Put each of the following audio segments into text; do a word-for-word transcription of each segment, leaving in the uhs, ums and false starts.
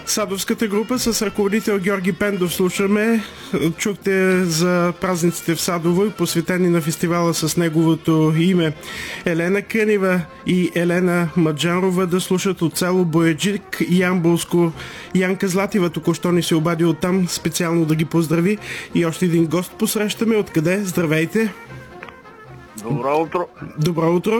Садовската група с ръководител Георги Пендов слушаме. Чухте за празниците в Садово и посветени на фестивала с неговото име. Елена Кънева и Елена Маджарова да слушат от село Бояджик, Ямболско. Янка Златева току-що ни се обади оттам специално да ги поздрави. И още един гост посрещаме. Откъде? Здравейте! Добро утро! Добро утро!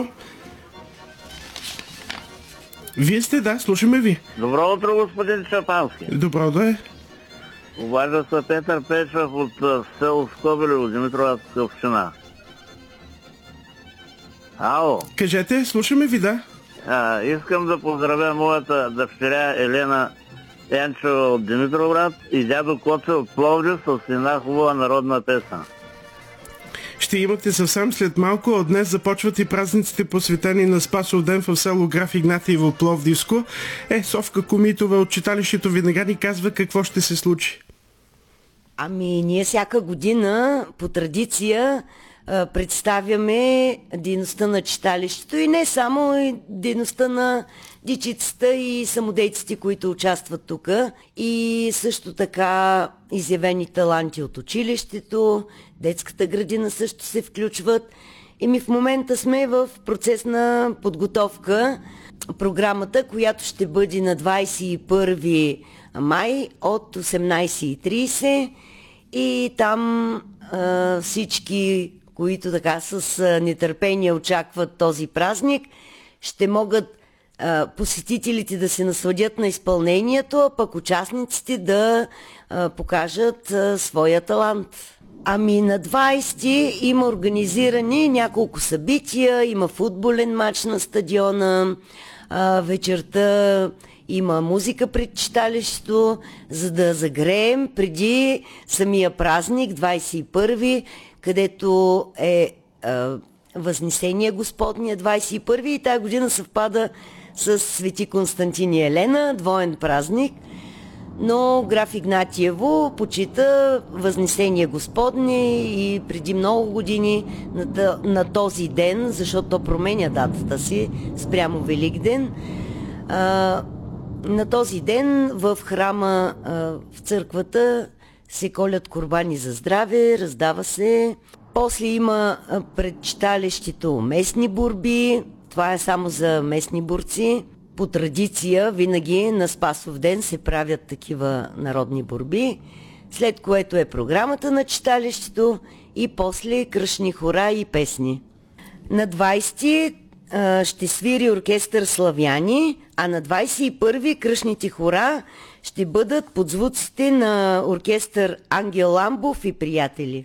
Вие сте, да, слушаме ви. Добро утро, господин Чапански. Добро да е. Обажда се Петър Печев от село Скобелево, Димитровградска община. Ало. Кажете, слушаме ви, да. А, искам да поздравя моята дъщеря Елена Янчева от Димитровград и дядо Коце от Пловдив с една хубава народна песен. Ще имате съвсем след малко. От днес започват и празниците, посветени на Спасов ден в село Граф Игнатиево, Пловдивско. Е, Совка Комитова от читалището веднага ни казва какво ще се случи. Ами, ние всяка година по традиция представяме дейността на читалището и не само и дейността на дичицата и самодейците, които участват тук, и също така изявени таланти от училището, детската градина също се включват. И ми в момента сме в процес на подготовка. Програмата, която ще бъде на двадесет и първи май от осемнадесет и тридесет, и там а, всички, които така с нетърпение очакват този празник, ще могат а, посетителите да се насладят на изпълнението, а пък участниците да а, покажат а, своя талант. Ами на двадесети има организирани няколко събития, има футболен матч на стадиона, а, вечерта има музика пред читалището, за да загреем преди самия празник, двадесет и първи, където е а, Възнесение Господния, двадесет и първи, и тази година съвпада с Свети Константин и Елена, двоен празник, но Граф Игнатиево почита Възнесение Господне и преди много години на, на този ден, защото то променя датата си спрямо Великден. А, на този ден в храма, а, в църквата се колят курбани за здраве, раздава се. После има пред читалището местни борби. Това е само за местни борци. По традиция винаги на Спасов ден се правят такива народни борби, след което е програмата на читалището и после кръшни хора и песни. На двадесети а, ще свири оркестър Славяни, а на двадесет и първи кръшните хора ще бъдат под звуците на оркестър Ангел Ламбов и приятели.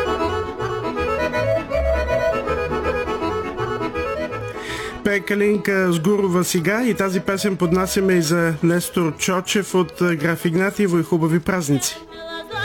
Пее Калинка Сгурова сега и тази песен поднасяме и за Нестор Чочев от Граф Игнатиево и хубави празници.